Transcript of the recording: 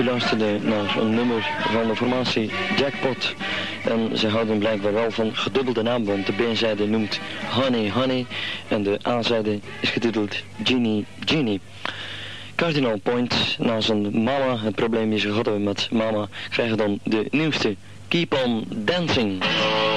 luisterde naar een nummer van de formatie Jackpot. En ze houden blijkbaar wel van gedubbelde naam, want de B-zijde noemt Honey Honey en de A-zijde is getiteld Genie Genie. Cardinal Point, na zijn Mama, het probleem die ze hadden met Mama, krijgen dan de nieuwste Keep on Dancing.